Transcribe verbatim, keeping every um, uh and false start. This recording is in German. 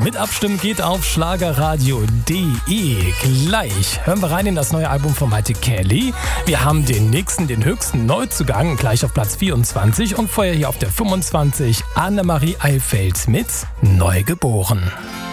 Mit abstimmen geht auf schlagerradio punkt de. Gleich hören wir rein in das neue Album von Maite Kelly. Wir haben den nächsten, den höchsten Neuzugang, gleich auf Platz vierundzwanzig. Und vorher hier auf der fünfundzwanzig Annemarie Eilfeld mit Neugeboren.